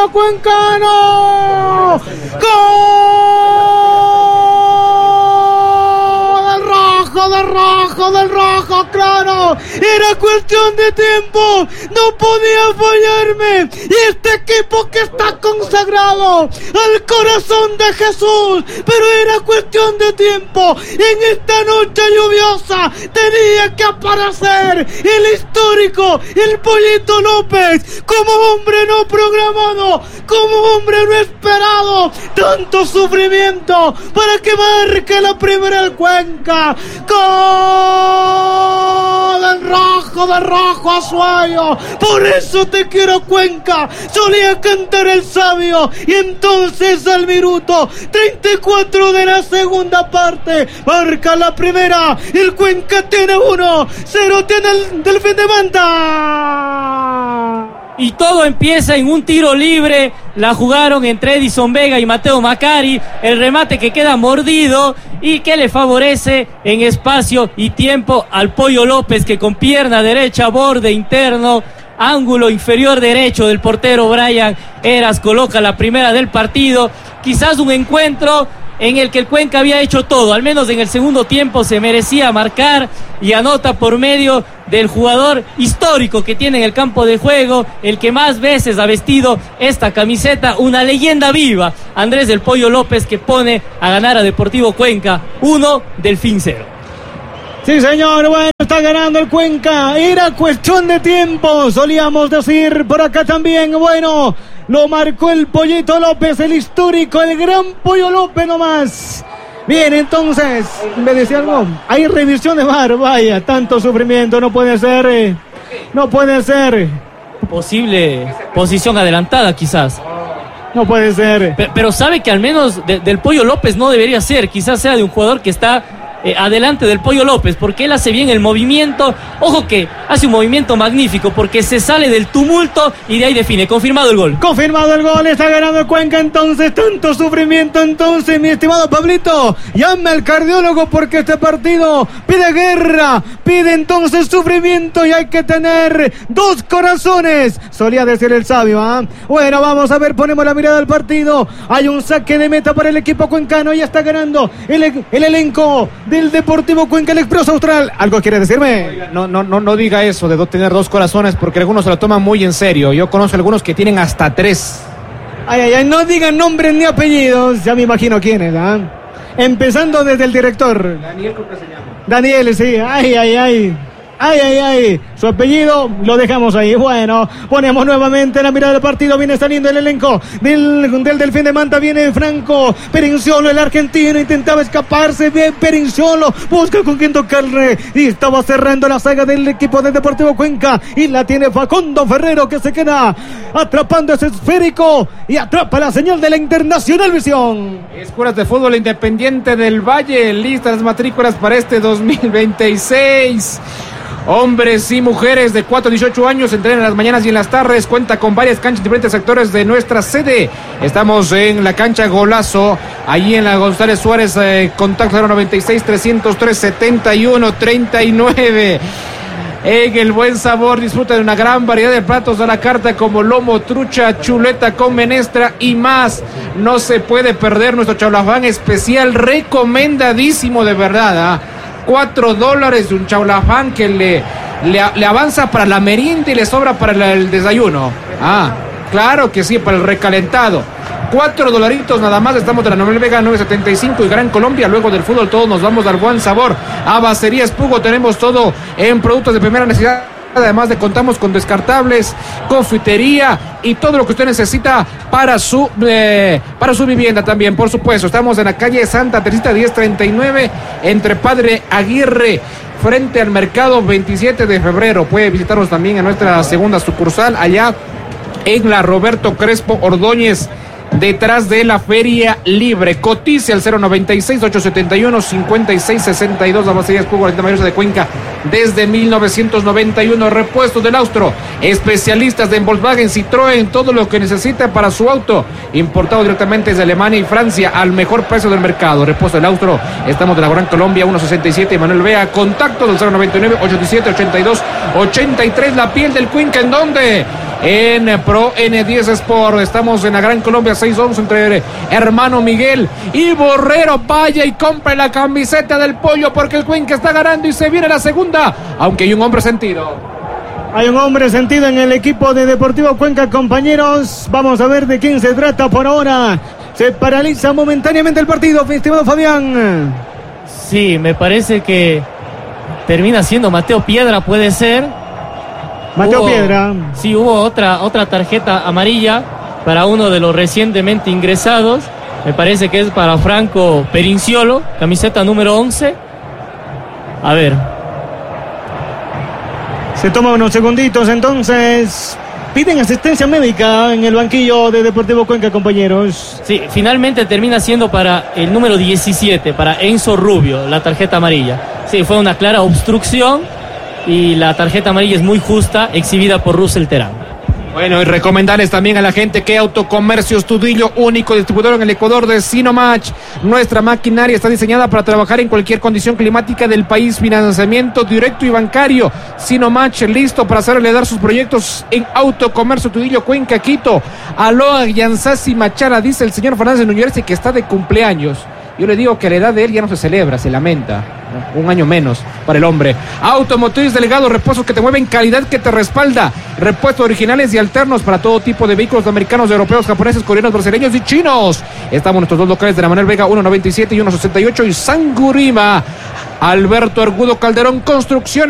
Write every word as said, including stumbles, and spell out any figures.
Cuencano. ¡Gol! Del rojo, del rojo, del rojo, claro. Era cuestión de tiempo. No podía fallarme. Y este equipo que está consagrado al corazón de Jesús. Pero era cuestión de tiempo. En esta noche lluviosa tenía que aparecer el histórico, el Pollito López, como hombre no programado, como hombre no esperado. Tanto sufrimiento para que marque la primera el Cuenca. ¡Gol! Del rojo, del rojo Azuayo. Por eso te quiero, Cuenca. Solía cantar el sabio. Y entonces al minuto treinta y cuatro de la segunda parte marca la primera. El Cuenca tiene uno, cero tiene el Delfín de Manta. Y todo empieza en un tiro libre. La jugaron entre Edison Vega y Mateo Macari. El remate que queda mordido y que le favorece en espacio y tiempo al Pollo López, que con pierna derecha, borde interno, ángulo inferior derecho del portero Brian Heras coloca la primera del partido. Quizás un encuentro en el que el Cuenca había hecho todo, al menos en el segundo tiempo se merecía marcar, y anota por medio del jugador histórico que tiene en el campo de juego, el que más veces ha vestido esta camiseta, una leyenda viva, Andrés del Pollo López, que pone a ganar a Deportivo Cuenca uno, Delfín cero. Sí, señor, bueno, está ganando el Cuenca, era cuestión de tiempo, solíamos decir por acá también, bueno, lo marcó el Pollito López, el histórico, el gran Pollo López nomás. Bien, entonces, ¿me decía algo? Hay revisión de V A R, vaya, tanto sufrimiento, no puede ser, eh, no puede ser. Posible posición adelantada quizás. No puede ser. Pero, pero sabe que al menos de, del Pollo López no debería ser, quizás sea de un jugador que está Eh, adelante del Pollo López, porque él hace bien el movimiento. Ojo que hace un movimiento magnífico, porque se sale del tumulto y de ahí define. Confirmado el gol. Confirmado el gol, está ganando el Cuenca entonces. Tanto sufrimiento entonces, mi estimado Pablito. Llame al cardiólogo porque este partido pide guerra, pide entonces sufrimiento y hay que tener dos corazones, solía decir el sabio, ¿eh? Bueno, vamos a ver, ponemos la mirada al partido. Hay un saque de meta para el equipo cuencano, ya está ganando el, el elenco del Deportivo Cuenca, el Expreso Austral. ¿Algo quiere decirme? No, no, no, no diga eso de tener dos corazones, porque algunos se lo toman muy en serio. Yo conozco algunos que tienen hasta tres. Ay, ay, ay, no digan nombres ni apellidos. Ya me imagino quién es, ¿eh? Empezando desde el director. Daniel, ¿cómo se llama? Daniel, sí. Ay, ay, ay. Ay, ay, ay, su apellido lo dejamos ahí. Bueno, ponemos nuevamente la mirada del partido. Viene saliendo el elenco del, del Delfín de Manta. Viene Franco Perinciolo, el argentino. Intentaba escaparse. Bien, Perinciolo busca con quien tocarle. Y estaba cerrando la saga del equipo del Deportivo Cuenca. Y la tiene Facundo Ferrero, que se queda atrapando ese esférico. Y atrapa la señal de la Internacional Visión. Escuelas de Fútbol Independiente del Valle. Listas las matrículas para este dos mil veintiséis. Hombres y mujeres de cuatro a dieciocho años entrenan en las mañanas y en las tardes. Cuenta con varias canchas en diferentes sectores de nuestra sede. Estamos en la cancha Golazo, allí en la González Suárez. eh, Contacto cero noventa y seis, trescientos tres, setenta y uno, treinta y nueve. En el Buen Sabor disfruta de una gran variedad de platos a la carta, como lomo, trucha, chuleta con menestra y más. No se puede perder nuestro chaulafán especial, recomendadísimo de verdad, ¿eh? Cuatro dólares de un chaulafán que le, le, le avanza para la merienda y le sobra para el, el desayuno. Ah, claro que sí, para el recalentado. Cuatro dolaritos nada más. Estamos de la Novel Vega nueve setenta y cinco y Gran Colombia. Luego del fútbol todos nos vamos al Buen Sabor. A Bacerías Pugo tenemos todo en productos de primera necesidad. Además de contamos con descartables, confitería y todo lo que usted necesita para su eh, para su vivienda también, por supuesto. Estamos en la calle Santa Teresita diez treinta y nueve, entre Padre Aguirre, frente al mercado veintisiete de febrero. Puede visitarnos también en nuestra segunda sucursal, allá en la Roberto Crespo Ordóñez, detrás de la Feria Libre. Cotice al cero noventa y seis, ochocientos setenta y uno, cincuenta y seis sesenta y dos. La Bacerías Pugo, la mayoría de Cuenca desde mil novecientos noventa y uno. Repuestos del Austro, especialistas de Volkswagen, Citroën, todo lo que necesita para su auto, importado directamente desde Alemania y Francia al mejor precio del mercado. Repuesto del Austro, estamos de la Gran Colombia uno sesenta y siete, Manuel Vea. Contacto del cero noventa y nueve, ochenta y siete, ochenta y dos, ochenta y tres. La piel del Cuenca, ¿en dónde? en Pro N diez Sport. Estamos en la Gran Colombia seis once entre hermano Miguel y Borrero. Vaya y compre la camiseta del Pollo porque el Cuenca está ganando y se viene la segunda, aunque hay un hombre sentido. Hay un hombre sentido en el equipo de Deportivo Cuenca, compañeros. Vamos a ver de quién se trata por ahora. Se paraliza momentáneamente el partido, estimado Fabián. Sí, me parece que termina siendo Mateo Piedra, puede ser. Mateo hubo, Piedra. Sí, hubo otra, otra tarjeta amarilla para uno de los recientemente ingresados. Me parece que es para Franco Perinciolo, camiseta número once. A ver. Se toma unos segunditos, entonces piden asistencia médica en el banquillo de Deportivo Cuenca, compañeros. Sí, finalmente termina siendo para el número diecisiete, para Enzo Rubio, la tarjeta amarilla. Sí, fue una clara obstrucción y la tarjeta amarilla es muy justa, exhibida por Russell Terán. Bueno, y recomendarles también a la gente que Autocomercio Tudillo, único distribuidor en el Ecuador de Sinomatch. Nuestra maquinaria está diseñada para trabajar en cualquier condición climática del país. Financiamiento directo y bancario. Sinomatch, listo para hacerle dar sus proyectos en Autocomercio Tudillo, Cuenca, Quito. Aloha, Yansasi, Machara, dice el señor Fernández de New Jersey que está de cumpleaños. Yo le digo que a la edad de él ya no se celebra, se lamenta. Un año menos para el hombre. Automotriz Delegado, repuestos que te mueven, calidad que te respalda. Repuestos originales y alternos para todo tipo de vehículos americanos, europeos, japoneses, coreanos, brasileños y chinos. Estamos en nuestros dos locales de la Manuel Vega, uno noventa y siete y uno sesenta y ocho, y Sangurima. Alberto Argudo Calderón Construcción.